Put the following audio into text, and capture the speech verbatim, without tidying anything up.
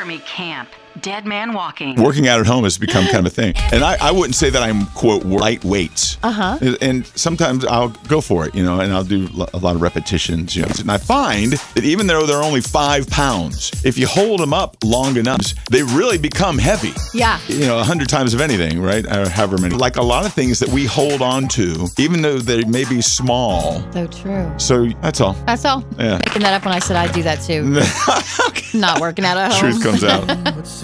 Jeremy Camp, dead man walking. Working out at home has become kind of a thing. And I, I wouldn't say that I'm, quote, lightweight. Uh-huh. And sometimes I'll go for it, you know, and I'll do a lot of repetitions. You know. And I find that even though they're only five pounds, if you hold them up long enough, they really become heavy. Yeah. You know, a hundred times of anything, right? Or however many. Like a lot of things that we hold on to, even though they may be small. So true. So that's all. That's all. Yeah. Making that up when I said I'd do that too. Okay. Not working out at home. Truth comes out.